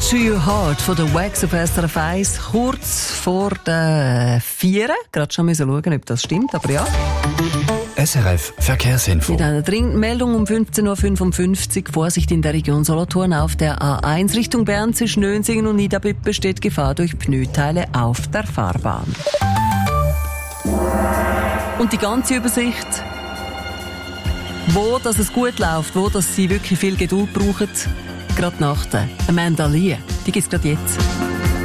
to Your Heart von der Wax auf SRF 1, kurz vor der 4. Gerade schon müssen schauen, ob das stimmt, aber ja. SRF Verkehrsinfo. Mit einer dringenden Meldung um 15.55 Uhr. Vorsicht in der Region Solothurn auf der A1 Richtung Bern zwischen Nönsingen und Niederbipp besteht Gefahr durch Pneuteile auf der Fahrbahn. Und die ganze Übersicht, wo dass es gut läuft, wo dass Sie wirklich viel Geduld brauchen, gerade nach der Amanda Lee. Die gibt es gerade jetzt.